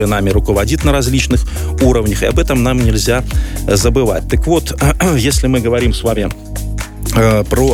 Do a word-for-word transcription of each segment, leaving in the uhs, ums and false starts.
нами руководит на различных уровнях, и об этом нам нельзя забывать. Так вот, если мы говорим с вами э, про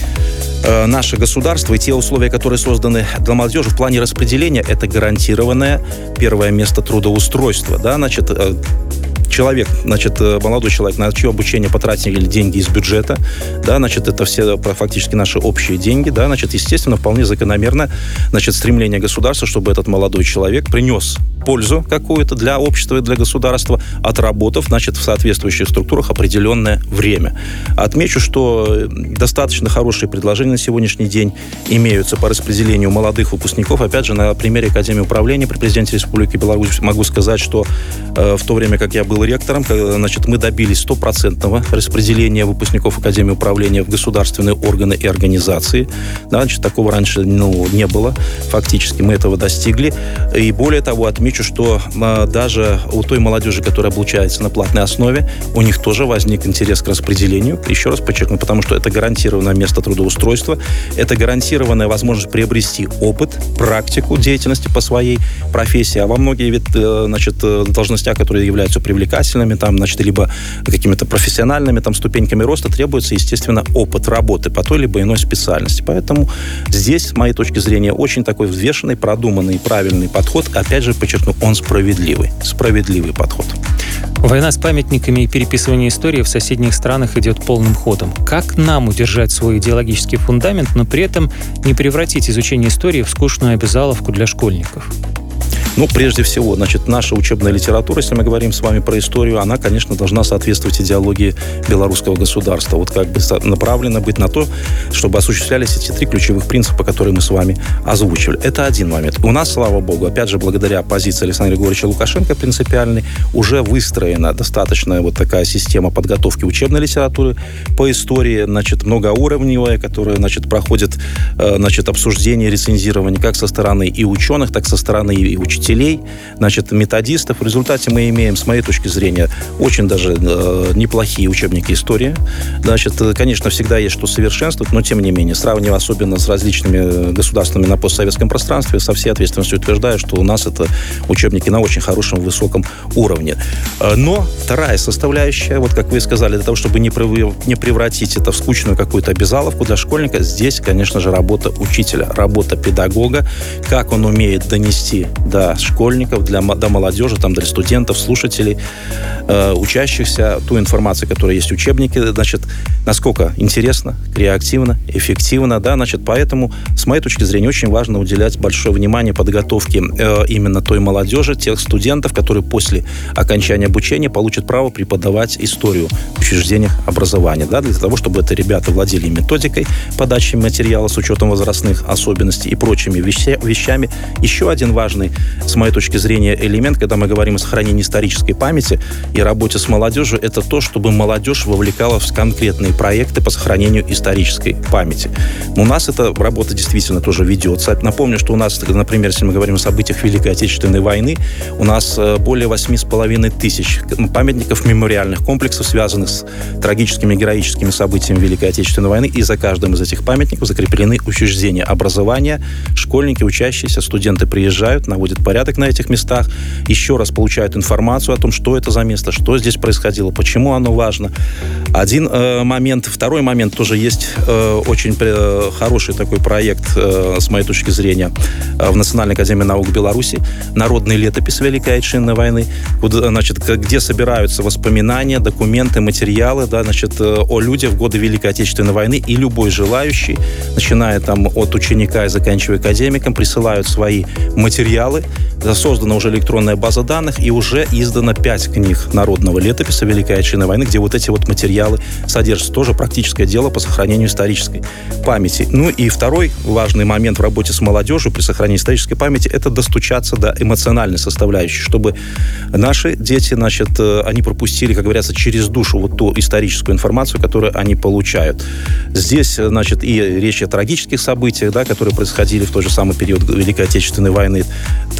э, наше государство и те условия, которые созданы для молодежи в плане распределения, это гарантированное первое место трудоустройства, да, значит, э, человек, значит, молодой человек, на чье обучение потратили деньги из бюджета, да, значит, это все фактически наши общие деньги, да, значит, естественно, вполне закономерно, значит, стремление государства, чтобы этот молодой человек принес пользу какую-то для общества и для государства, отработав, значит, в соответствующих структурах определенное время. Отмечу, что достаточно хорошие предложения на сегодняшний день имеются по распределению молодых выпускников. Опять же, на примере Академии управления при президенте Республики Беларусь могу сказать, что э, в то время, как я был ректором, значит, мы добились стопроцентного распределения выпускников Академии управления в государственные органы и организации. Да, значит, такого раньше, ну, не было. Фактически мы этого достигли. И более того, отмечу, что а, даже у той молодежи, которая обучается на платной основе, у них тоже возник интерес к распределению. Еще раз подчеркну, потому что это гарантированное место трудоустройства, это гарантированная возможность приобрести опыт, практику деятельности по своей профессии. А во многие вид, значит, должностях, которые являются привлекательными, там, значит, либо какими-то профессиональными там, ступеньками роста, требуется, естественно, опыт работы по той либо иной специальности. Поэтому здесь, с моей точки зрения, очень такой взвешенный, продуманный, правильный подход. Опять же, подчеркну, он справедливый. Справедливый подход. Война с памятниками и переписывание истории в соседних странах идет полным ходом. Как нам удержать свой идеологический фундамент, но при этом не превратить изучение истории в скучную обязаловку для школьников? Ну, прежде всего, значит, наша учебная литература, если мы говорим с вами про историю, она, конечно, должна соответствовать идеологии белорусского государства. Вот как бы направлена быть на то, чтобы осуществлялись эти три ключевых принципа, которые мы с вами озвучивали. Это один момент. У нас, слава богу, опять же, благодаря позиции Александра Григорьевича Лукашенко принципиальной, уже выстроена достаточная вот такая система подготовки учебной литературы по истории, значит, многоуровневая, которая, значит, проходит, значит, обсуждение, рецензирование как со стороны и ученых, так со стороны и учителей, значит, методистов. В результате мы имеем, с моей точки зрения, очень даже э, неплохие учебники истории. Значит, конечно, всегда есть что совершенствовать, но, тем не менее, сравнивая особенно с различными государствами на постсоветском пространстве, со всей ответственностью утверждаю, что у нас это учебники на очень хорошем, высоком уровне. Но вторая составляющая, вот как вы сказали, для того, чтобы не превратить это в скучную какую-то обязаловку для школьника, здесь, конечно же, работа учителя, работа педагога, как он умеет донести до школьников, для, до молодежи, там, для студентов, слушателей, э, учащихся, ту информацию, которая есть в учебнике, значит, насколько интересно, креативно, эффективно, да, значит, поэтому, с моей точки зрения, очень важно уделять большое внимание подготовке э, именно той молодежи, тех студентов, которые после окончания обучения получат право преподавать историю в учреждениях образования, да, для того, чтобы это ребята владели методикой подачи материала с учетом возрастных особенностей и прочими вещи, вещами. Еще один важный, с моей точки зрения, элемент, когда мы говорим о сохранении исторической памяти и работе с молодежью, это то, чтобы молодежь вовлекала в конкретные проекты по сохранению исторической памяти. У нас эта работа действительно тоже ведется. Напомню, что у нас, например, если мы говорим о событиях Великой Отечественной войны, у нас более восемь с половиной тысяч памятников, мемориальных комплексов, связанных с трагическими, героическими событиями Великой Отечественной войны, и за каждым из этих памятников закреплены учреждения образования. Школьники, учащиеся, студенты приезжают, наводят порядок на этих местах, еще раз получают информацию о том, что это за место, что здесь происходило, почему оно важно. Один э, момент. Второй момент тоже есть э, очень э, хороший такой проект, э, с моей точки зрения, э, в Национальной академии наук Беларуси, «Народный летопись Великой Отечественной войны», куда, значит, где собираются воспоминания, документы, материалы, да, значит, э, о людях в годы Великой Отечественной войны, и любой желающий, начиная там от ученика и заканчивая академиком, присылают свои материалы. Создана уже электронная база данных, и уже издано пять книг народного летописи Великой Отечественной войны, где вот эти вот материалы содержатся. Тоже практическое дело по сохранению исторической памяти. Ну и второй важный момент в работе с молодежью при сохранении исторической памяти — это достучаться до эмоциональной составляющей, чтобы наши дети, значит, они пропустили, как говорится, через душу вот ту историческую информацию, которую они получают. Здесь, значит, и речь о трагических событиях, да, которые происходили в тот же самый период Великой Отечественной войны.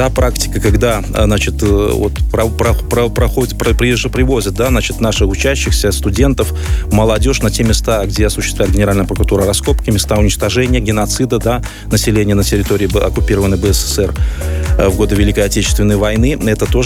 та практика, когда, значит, вот про, про, про, проходит, про, привозят, да, значит, наших учащихся, студентов, молодежь на те места, где осуществляет Генеральная прокуратура раскопки, места уничтожения, геноцида, да, населения на территории оккупированной БССР в годы Великой Отечественной войны. Это тоже